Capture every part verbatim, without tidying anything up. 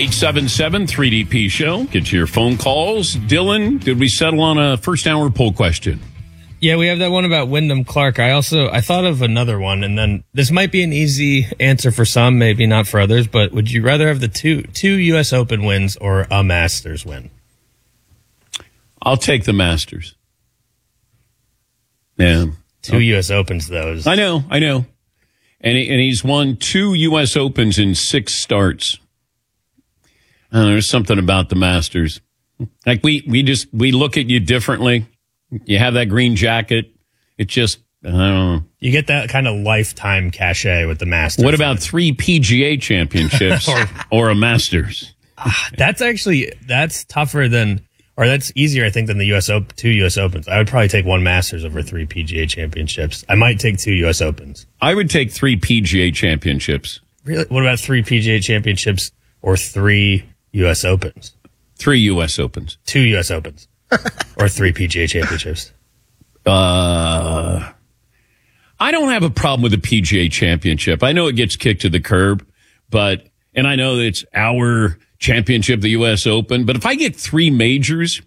eight seven seven three D P show. Get to your phone calls. Dylan, did we settle on a first hour poll question? Yeah, we have that one about Wyndham Clark. I also, I thought of another one, and then this might be an easy answer for some, maybe not for others, but would you rather have the two, two U S Open wins or a Masters win? I'll take the Masters. Yeah. Two U S Opens, though. I know, I know. And, he, and he's won two U S Opens in six starts. Uh, there's something about the Masters. Like we, we just, we look at you differently. You have that green jacket. It just, I don't know. You get that kind of lifetime cachet with the Masters. What about three P G A championships or, or a Masters? Uh, that's actually, that's tougher than, or that's easier, I think, than the U S Open, two U S Opens. I would probably take one Masters over three P G A championships. I might take two U S Opens. I would take three P G A championships. Really? What about three P G A championships or three U S Opens? Three U S Opens. Two U S Opens. Or three P G A championships. Uh, I don't have a problem with the P G A championship. I know it gets kicked to the curb, but, and I know that it's our championship, the U S Open, but if I get three majors,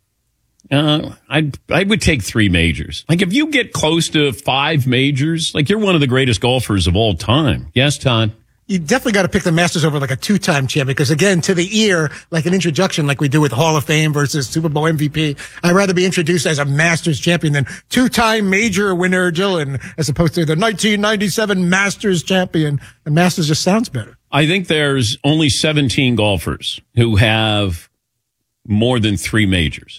uh, I I would take three majors. Like if you get close to five majors, like you're one of the greatest golfers of all time. Yes, Todd? You definitely got to pick the Masters over like a two-time champion because, again, to the ear, like an introduction like we do with Hall of Fame versus Super Bowl M V P, I'd rather be introduced as a Masters champion than two-time major winner Dylan as opposed to the nineteen ninety-seven Masters champion. The Masters just sounds better. I think there's only seventeen golfers who have more than three majors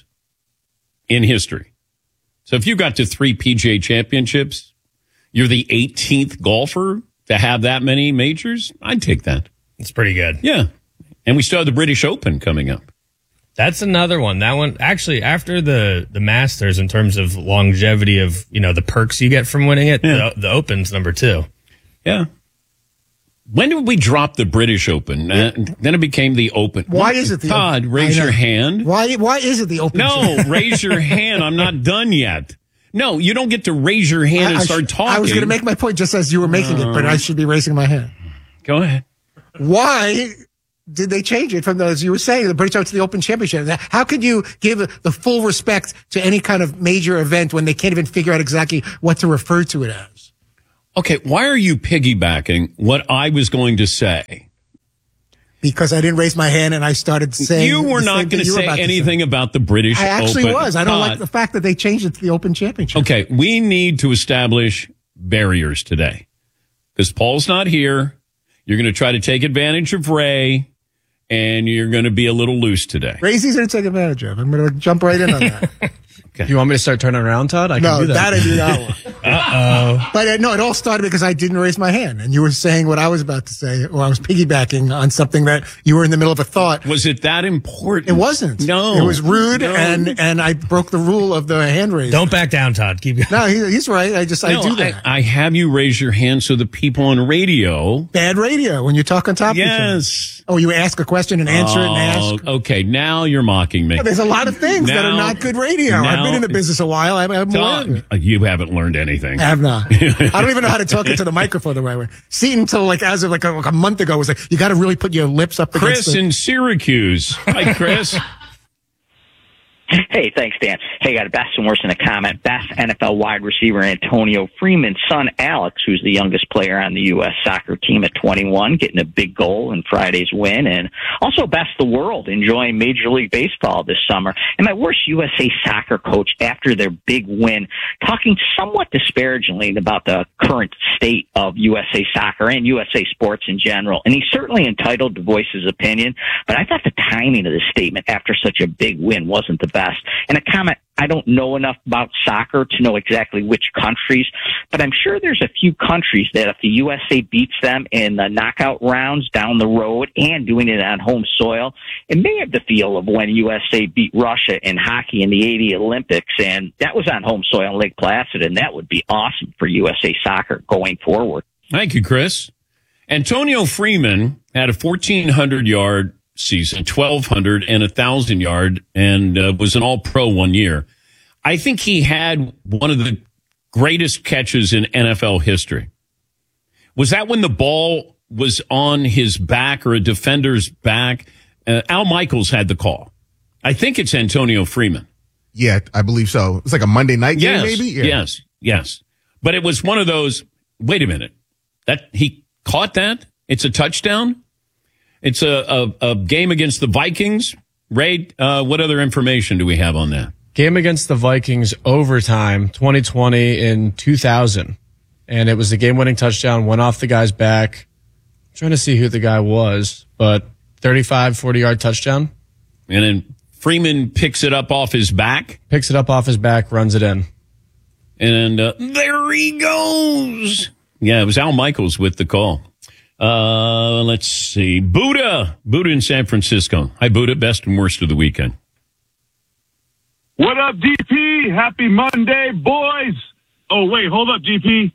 in history. So if you got to three P G A championships, you're the eighteenth golfer to have that many majors. I'd take that. It's pretty good. Yeah. And we still have the British Open coming up. That's another one. That one, actually, after the, the Masters, in terms of longevity of, you know, the perks you get from winning it, yeah. the, the Open's number two. Yeah. When did we drop the British Open? Uh, then it became the Open. Why is it the Todd, Open? raise your hand. Why Why is it the Open? No, raise your hand. I'm not done yet. No, you don't get to raise your hand I, and start I sh- talking. I was going to make my point just as you were making uh, it, but I should be raising my hand. Go ahead. Why did they change it from those, you were saying, the British Open to the Open Championship? How could you give the full respect to any kind of major event when they can't even figure out exactly what to refer to it as? Okay, why are you piggybacking what I was going to say? Because I didn't raise my hand and I started saying... You were not going to say anything about the British Open. I actually Open. was. I don't Todd. like the fact that they changed it to the Open Championship. Okay, we need to establish barriers today. Because Paul's not here. You're going to try to take advantage of Ray, and you're going to be a little loose today. Ray's easy to take advantage of. I'm going to jump right in on that. Okay. You want me to start turning around, Todd? I can no, do that. that I do not want. Uh-oh. But uh, no, it all started because I didn't raise my hand. And you were saying what I was about to say, or I was piggybacking on something that you were in the middle of a thought. Was it that important? It wasn't. No. It was rude, no. and and I broke the rule of the hand raising. Don't back down, Todd. Keep going. No, he, he's right. I just, no, I do that. I, I have you raise your hand so the people on radio... Bad radio when you talk on top of each other. Yes. Oh, you ask a question and answer oh, it and ask? Okay, now you're mocking me. Well, there's a lot of things now, that are not good radio. Now, I've been in the business a while. I'm, I'm Todd, you haven't learned anything. I have not. I don't even know how to talk into the microphone the right way. Seton, until like as of like a, like a month ago, was like, you got to really put your lips up against Chris the- in Syracuse. Hi, Chris. Hey, thanks, Dan. Hey, got a best and worst in a comment. Best N F L wide receiver Antonio Freeman's son, Alex, who's the youngest player on the U S soccer team at twenty-one, getting a big goal in Friday's win. And also best the world, enjoying Major League Baseball this summer. And my worst U S A soccer coach after their big win, talking somewhat disparagingly about the current state of U S A soccer and U S A sports in general. And he's certainly entitled to voice his opinion, but I thought the timing of the statement after such a big win wasn't the best. And a comment, I don't know enough about soccer to know exactly which countries, but I'm sure there's a few countries that if the U S A beats them in the knockout rounds down the road and doing it on home soil, it may have the feel of when U S A beat Russia in hockey in the eighty Olympics, and that was on home soil in Lake Placid, and that would be awesome for U S A soccer going forward. Thank you, Chris. Antonio Freeman had a fourteen hundred yard season, twelve hundred and a thousand yard, and uh, was an all-pro one year. I think he had one of the greatest catches in N F L history. Was that when the ball was on his back or a defender's back. Uh, Al Michaels had the call. I think it's Antonio Freeman. Yeah, I believe so. It's like a Monday night game, Yes, maybe? Yeah. yes, yes. But it was one of those, wait a minute, that he caught that? It's a touchdown? It's a, a, a game against the Vikings? Ray, uh, what other information do we have on that? Game against the Vikings overtime, twenty twenty in two thousand. And it was the game-winning touchdown, went off the guy's back. I'm trying to see who the guy was, but thirty-five, forty-yard touchdown. And then Freeman picks it up off his back. Picks it up off his back, runs it in. And uh, there he goes. Yeah, it was Al Michaels with the call. Uh, let's see. Buddha. Buddha in San Francisco. Hi, Buddha. Best and worst of the weekend. What up, D P? Happy Monday, boys. Oh, wait, hold up, D P.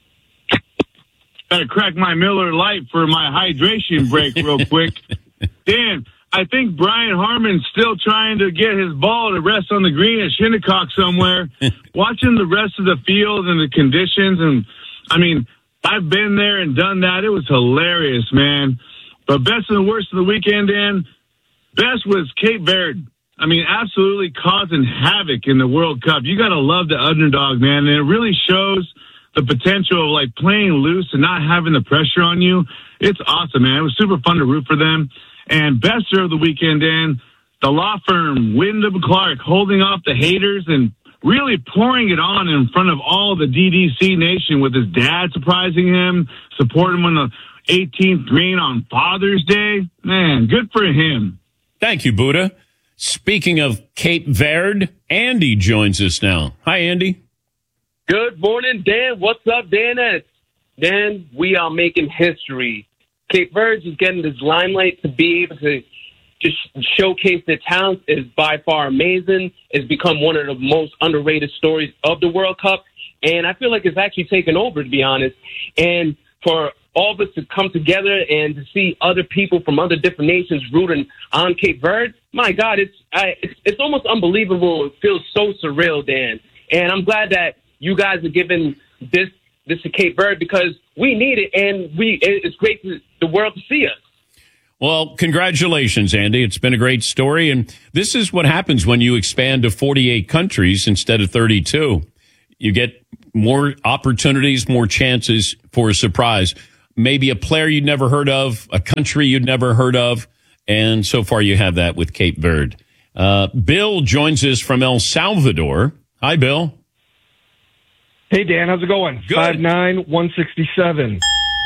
Gotta crack my Miller Lite for my hydration break real quick. Dan, I think Brian Harmon's still trying to get his ball to rest on the green at Shinnecock somewhere. Watching the rest of the field and the conditions, and I mean, I've been there and done that. It was hilarious, man. But best and the worst of the weekend, Dan, best was Cape Verde. I mean, absolutely causing havoc in the World Cup. You got to love the underdog, man. And it really shows the potential of, like, playing loose and not having the pressure on you. It's awesome, man. It was super fun to root for them. And best of the weekend, Dan, the law firm, Wyndham Clark, holding off the haters and really pouring it on in front of all the D D C nation with his dad surprising him, supporting him on the eighteenth green on Father's Day. Man, good for him. Thank you, Buddha. Speaking of Cape Verde, Andy joins us now. Hi, Andy. Good morning, Dan. What's up, Dan? Dan, we are making history. Cape Verde is getting this limelight to be able to just showcase their talent is by far amazing. It's become one of the most underrated stories of the World Cup. And I feel like it's actually taken over, to be honest. And for all of us to come together and to see other people from other different nations rooting on Cape Verde, my God, it's I, it's, it's almost unbelievable. It feels so surreal, Dan. And I'm glad that you guys are giving this this to Cape Verde because we need it, and we it's great for the world to see us. Well, congratulations, Andy. It's been a great story, and this is what happens when you expand to forty-eight countries instead of thirty-two. You get more opportunities, more chances for a surprise. Maybe a player you'd never heard of, a country you'd never heard of, and so far you have that with Cape Verde. Uh, Bill joins us from El Salvador. Hi, Bill. Hey, Dan. How's it going? Good. five nine, one sixty-seven.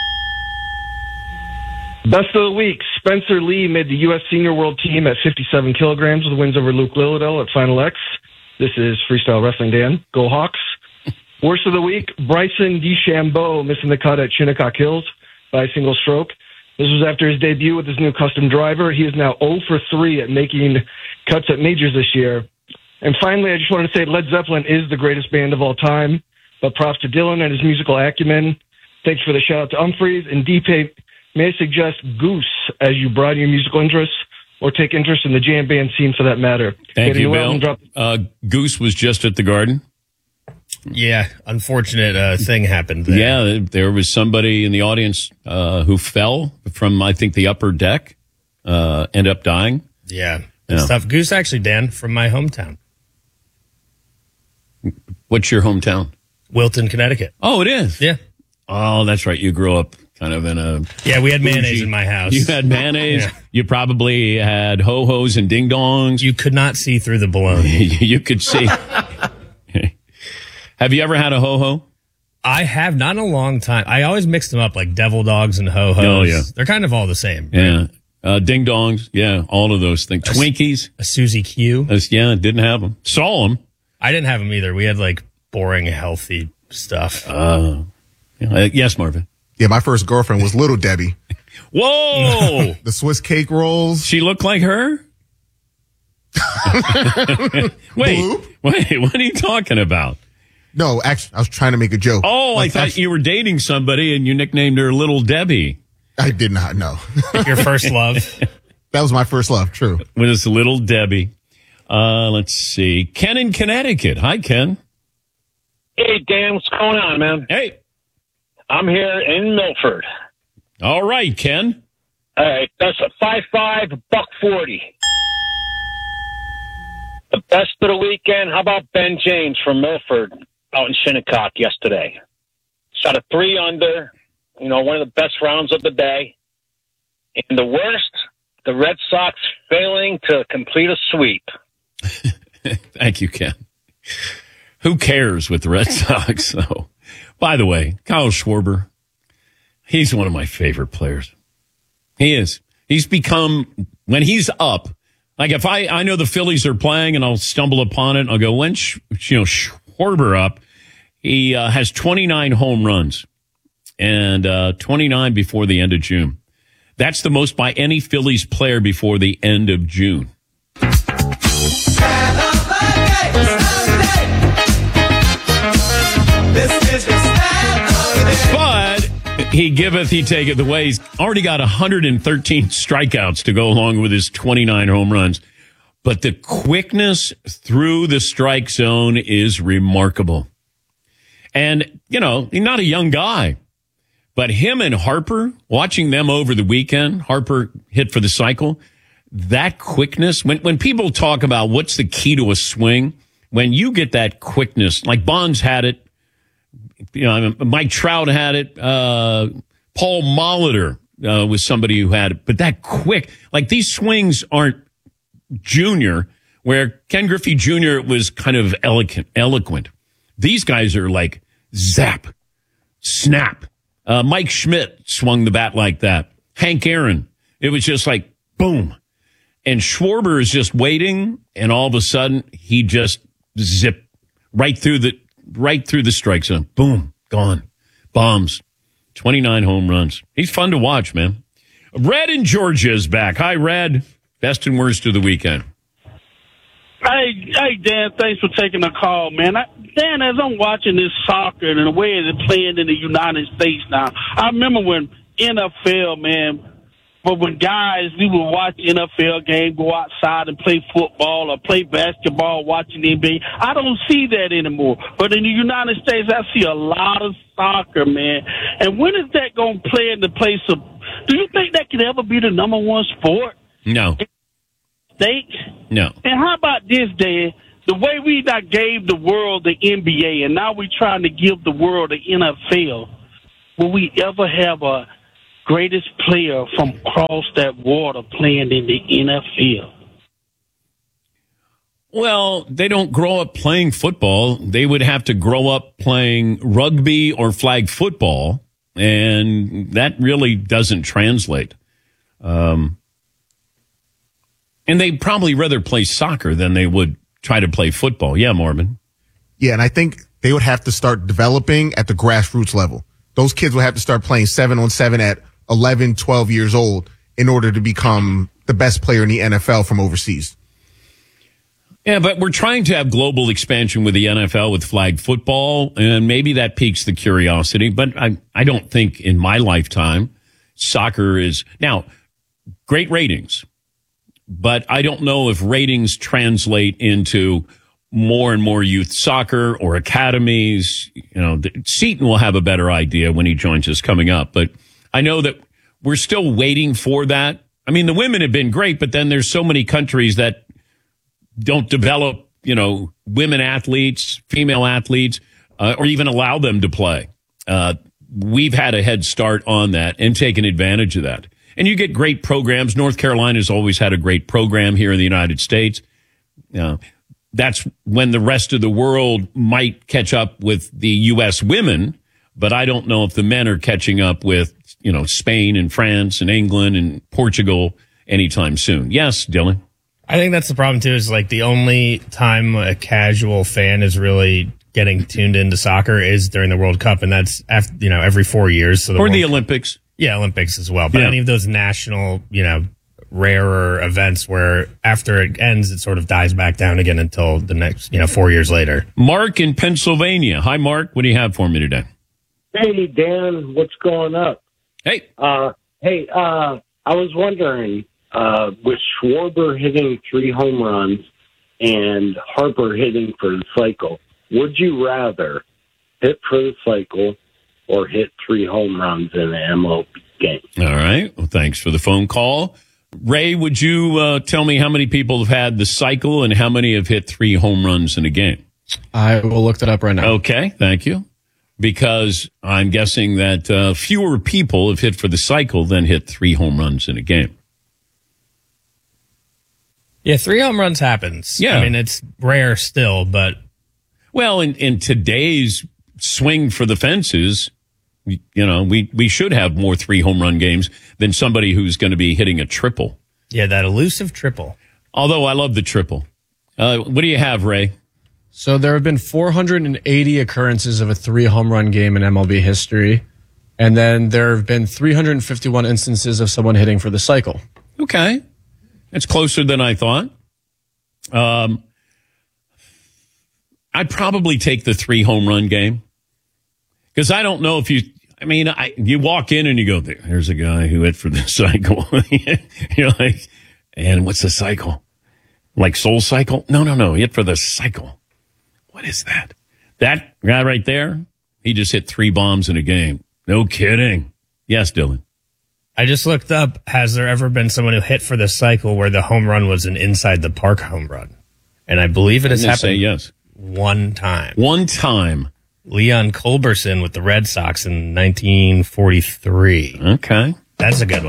Best of the week. Spencer Lee made the U S Senior World Team at fifty-seven kilograms with wins over Luke Lilladell at Final X. This is Freestyle Wrestling, Dan. Go Hawks. Worst of the week, Bryson DeChambeau missing the cut at Shinnecock Hills by a single stroke. This was after his debut with his new custom driver. He is now zero for three at making cuts at majors this year. And finally, I just wanted to say Led Zeppelin is the greatest band of all time, but props to Dylan and his musical acumen. Thanks for the shout out to Humphreys and D-Pay. May I suggest Goose as you broaden your musical interests or take interest in the jam band scene for that matter. Thank Get you, well Bill. drop- Uh, Goose was just at the Garden. Yeah, unfortunate uh, thing happened there. Yeah, there was somebody in the audience uh, who fell from, I think, the upper deck, uh, ended up dying. Yeah, Yeah. it's tough. Goose, actually, Dan, from my hometown, What's your hometown? Wilton, Connecticut. Oh, it is? Yeah. Oh, that's right. You grew up kind of in a... Yeah, we had mayonnaise bougie- in my house. You had mayonnaise. Yeah. You probably had ho-hos and ding-dongs. You could not see through the bologna. You could see. Have you ever had a ho-ho? I have not in a long time. I always mix them up like devil dogs and ho-hos. Oh, yeah. They're kind of all the same. Yeah. Uh, ding-dongs. Yeah, all of those things. Twinkies. A Suzy Q. Uh, yeah, didn't have them. Saw them. I didn't have them either. We had like boring, healthy stuff. Uh, uh, yes, Marvin. Yeah, my first girlfriend was Little Debbie. Whoa! The Swiss cake rolls. She looked like her? wait, Blue? wait, what are you talking about? No, actually, I was trying to make a joke. Oh, Like, I thought actually, you were dating somebody and you nicknamed her Little Debbie. I did not know. Your first love. That was my first love. True. With Little Debbie. Uh, let's see. Ken in Connecticut. Hi, Ken. Hey, Dan, what's going on, man? Hey. I'm here in Milford. All right, Ken. All right, that's a five five, buck forty. The best of the weekend, how about Ben James from Milford out in Shinnecock yesterday? Shot a three under, you know, one of the best rounds of the day. And the worst, the Red Sox failing to complete a sweep. Thank you, Ken. Who cares with the Red Sox? So, by the way, Kyle Schwarber, he's one of my favorite players. He is. He's become, when he's up, like if I, I know the Phillies are playing and I'll stumble upon it, I'll go, when, you know, Schwarber up, he uh, has twenty-nine home runs and uh, twenty-nine before the end of June. That's the most by any Phillies player before the end of June. But he giveth, he taketh away. He's already got one hundred thirteen strikeouts to go along with his twenty-nine home runs. But the quickness through the strike zone is remarkable. And, you know, he's not a young guy. But him and Harper, watching them over the weekend, Harper hit for the cycle, that quickness, when, when people talk about what's the key to a swing, when you get that quickness, like Bonds had it, you know, Mike Trout had it, uh, Paul Molitor uh, was somebody who had it, but that quick, like these swings aren't junior, where Ken Griffey Junior was kind of eloquent. eloquent. These guys are like zap, snap. Uh, Mike Schmidt swung the bat like that. Hank Aaron, it was just like boom. And Schwarber is just waiting, and all of a sudden he just zipped right through the right through the strike zone. Boom, gone. Bombs. twenty-nine home runs. He's fun to watch, man. Red in Georgia is back. Hi, Red. Best and worst of the weekend. Hey, hey, Dan, thanks for taking the call, man. I, Dan, as I'm watching this soccer and the way it's playing in the United States now, I remember when N F L, man, but when guys, we would watch N F L game, go outside and play football or play basketball, watching the N B A. I don't see that anymore. But in the United States, I see a lot of soccer, man. And when is that going to play in the place of, do you think that could ever be the number one sport? No. States? No. And how about this, Dan? The way we not gave the world the N B A, and now we're trying to give the world the N F L, will we ever have a greatest player from across that water playing in the N F L? Well, they don't grow up playing football. They would have to grow up playing rugby or flag football, and that really doesn't translate. Um, and they'd probably rather play soccer than they would try to play football. Yeah, Marvin. Yeah, and I think they would have to start developing at the grassroots level. Those kids would have to start playing seven on seven at eleven, twelve years old in order to become the best player in the N F L from overseas. Yeah, but we're trying to have global expansion with the N F L with flag football, and maybe that piques the curiosity. But I, I don't think in my lifetime soccer is now great ratings. But I don't know if ratings translate into more and more youth soccer or academies. You know, Seton will have a better idea when he joins us coming up. But I know that we're still waiting for that. I mean, the women have been great, but then there's so many countries that don't develop, you know, women athletes, female athletes, uh, or even allow them to play. Uh, we've had a head start on that and taken advantage of that. And you get great programs. North Carolina's always had a great program here in the United States. You know, that's when the rest of the world might catch up with the U S women, but I don't know if the men are catching up with, you know, Spain and France and England and Portugal anytime soon. Yes, Dylan? I think that's the problem, too, is like the only time a casual fan is really getting tuned into soccer is during the World Cup, and that's, after, you know, every four years. So the or World the Cup. Olympics. Yeah, Olympics as well. But yeah. any of those national, you know, rarer events where after it ends, it sort of dies back down again until the next, you know, four years later. Mark in Pennsylvania. Hi, Mark. What do you have for me today? Hey, Dan. What's going up? Hey. Uh, hey, uh, I was wondering, uh, with Schwarber hitting three home runs and Harper hitting for the cycle, would you rather hit for the cycle or hit three home runs in the M game. All right. Well, thanks for the phone call. Ray, would you uh, tell me how many people have had the cycle and how many have hit three home runs in a game? I will look that up right now. Okay, thank you. Because I'm guessing that uh, fewer people have hit for the cycle than hit three home runs in a game. Yeah, three home runs happens. Yeah. I mean, it's rare still, but. Well, in, in today's swing for the fences, you know, we, we should have more three home run games than somebody who's going to be hitting a triple. Yeah, that elusive triple. Although I love the triple. Uh, what do you have, Ray? So there have been four hundred eighty occurrences of a three home run game in M L B history. And then there have been three hundred fifty-one instances of someone hitting for the cycle. Okay. That's closer than I thought. Um, I'd probably take the three home run game. Because I don't know if you, I mean, I, you walk in and you go, there's a guy who hit for the cycle. You're like, and what's the cycle? Like Soul Cycle? No, no, no. He hit for the cycle. What is that? That guy right there, he just hit three bombs in a game. No kidding. Yes, Dylan. I just looked up, has there ever been someone who hit for the cycle where the home run was an inside the park home run? And I believe it has happened say yes. one time. One time. Leon Culberson with the Red Sox in nineteen forty-three. Okay. That's a good one.